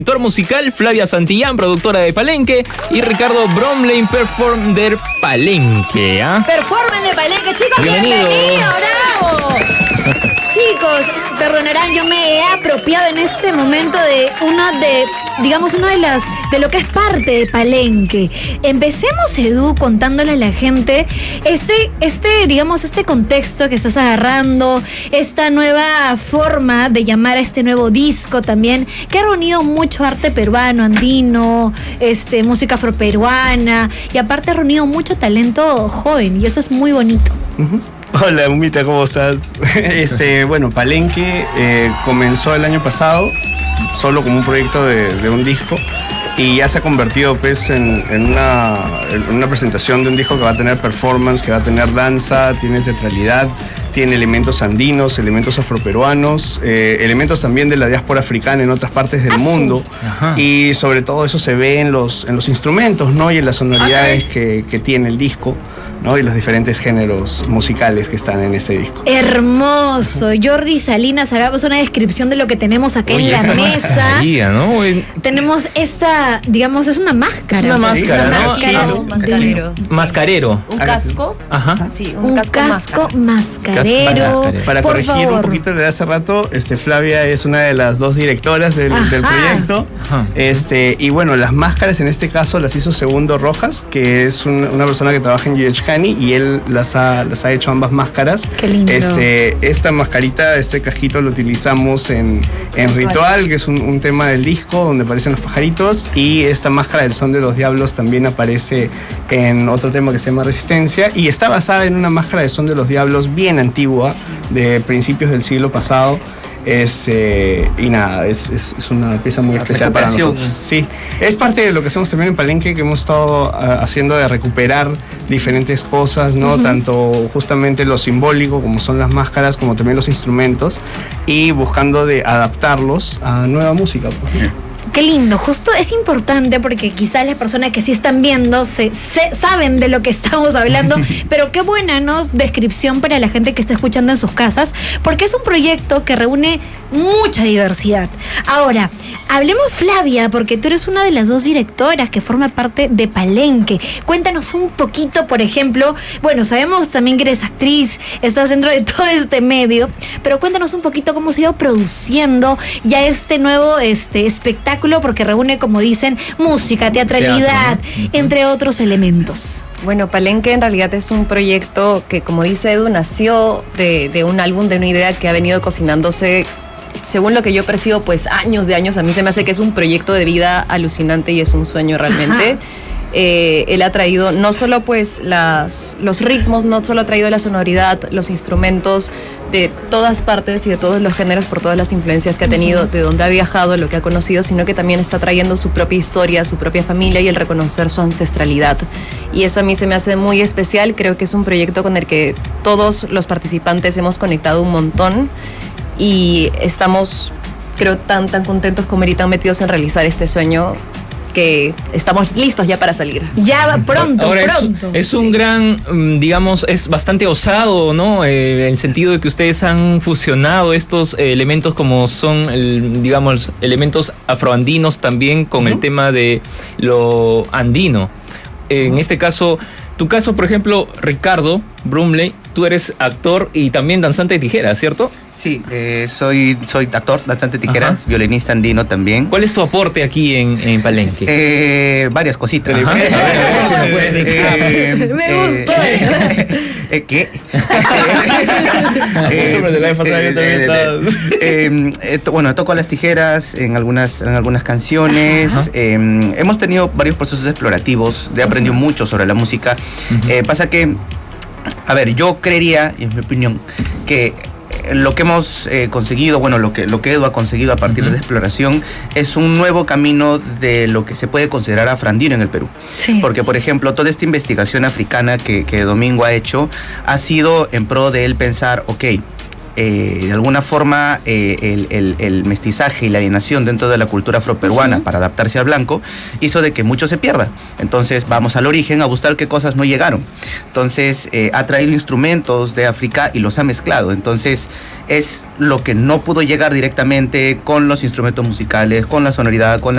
Director musical, Flavia Santillán, productora de Palenque, y Ricardo Bromley, performer Palenque. Performer de Palenque, chicos, bienvenido, bravo. Chicos, perdonarán, yo me he apropiado en este momento de uno de lo que es parte de Palenque. Empecemos, Edu, contándole a la gente este contexto que estás agarrando, esta nueva forma de llamar a este nuevo disco también, que ha reunido mucho arte peruano, andino, música afroperuana, y aparte ha reunido mucho talento joven, y eso es muy bonito. Hola, Humita, ¿cómo estás? Bueno, Palenque comenzó el año pasado solo como un proyecto de un disco, y ya se ha convertido pues en una presentación de un disco que va a tener performance, que va a tener danza, tiene teatralidad, tiene elementos andinos, elementos afroperuanos, elementos también de la diáspora africana en otras partes del mundo. Ajá. Y sobre todo eso se ve en los instrumentos, ¿no? Y en las sonoridades que tiene el disco, ¿no? Y los diferentes géneros musicales que están en ese disco. Hermoso. Jordi Salinas, hagamos una descripción de lo que tenemos acá en la mesa. ¿No? Tenemos esta, digamos, es una máscara. Es una máscara, ¿no? Mascarero. ¿Un casco? Ajá. Sí, un casco mascarero. Para corregir un poquito lo de hace rato, Flavia es una de las dos directoras del proyecto. Ajá. Y bueno, las máscaras en este caso las hizo Segundo Rojas, que es una persona que trabaja en UHK, y él las ha hecho ambas máscaras. Qué lindo. Esta mascarita, este casquito lo utilizamos en Ritual, que es un tema del disco donde aparecen los pajaritos, y esta máscara del Son de los Diablos también aparece en otro tema que se llama Resistencia, y está basada en una máscara de Son de los Diablos bien antigua, de principios del siglo pasado. Y nada, es una pieza muy especial para nosotros. Sí, es parte de lo que hacemos también en Palenque, que hemos estado haciendo, de recuperar diferentes cosas, ¿no? Tanto justamente lo simbólico, como son las máscaras, como también los instrumentos, y buscando de adaptarlos a nueva música, pues. Qué lindo, justo es importante porque quizás las personas que sí están viendo saben de lo que estamos hablando, pero qué buena, ¿no? Descripción para la gente que está escuchando en sus casas, porque es un proyecto que reúne mucha diversidad. Ahora, hablemos, Flavia, porque tú eres una de las dos directoras que forma parte de Palenque. Cuéntanos un poquito, por ejemplo, bueno, sabemos también que eres actriz, estás dentro de todo este medio, pero cuéntanos un poquito cómo se ha ido produciendo ya este nuevo espectáculo, porque reúne, como dicen, música, teatralidad, entre otros elementos. Bueno, Palenque en realidad es un proyecto que, como dice Edu, nació de un álbum, de una idea que ha venido cocinándose, según lo que yo percibo, pues años de años. A mí se me hace que es un proyecto de vida alucinante y es un sueño realmente. Él ha traído no solo pues los ritmos, no solo ha traído la sonoridad, los instrumentos de todas partes y de todos los géneros, por todas las influencias que ha tenido, de donde ha viajado, lo que ha conocido, sino que también está trayendo su propia historia, su propia familia y el reconocer su ancestralidad. Y eso a mí se me hace muy especial. Creo que es un proyecto con el que todos los participantes hemos conectado un montón y estamos, creo, tan contentos como ahorita metidos en realizar este sueño, que estamos listos ya para salir. Ya pronto. Es un gran, digamos, es bastante osado, ¿no? En el sentido de que ustedes han fusionado estos elementos como son, digamos, elementos afroandinos también con el tema de lo andino. En este caso, tu caso, por ejemplo, Ricardo Bromley, tú eres actor y también danzante de tijeras, ¿cierto? Sí, soy actor, danzante de tijeras, violinista andino también. ¿Cuál es tu aporte aquí en Palenque? Varias cositas. Me gustó. ¿Qué? Bueno, toco las tijeras en algunas canciones. Hemos tenido varios procesos explorativos. He aprendido mucho sobre la música. Pasa que, a ver, yo creería, en mi opinión, que lo que hemos conseguido, bueno, lo que Edu ha conseguido a partir de exploración, es un nuevo camino de lo que se puede considerar afroandino en el Perú. Sí. Porque, por ejemplo, toda esta investigación africana que Domingo ha hecho ha sido en pro de él pensar, ok, de alguna forma el mestizaje y la alienación dentro de la cultura afroperuana para adaptarse al blanco hizo de que mucho se pierda. Entonces vamos al origen a buscar qué cosas no llegaron. Entonces ha traído instrumentos de África y los ha mezclado. Entonces es lo que no pudo llegar directamente con los instrumentos musicales, con la sonoridad, con la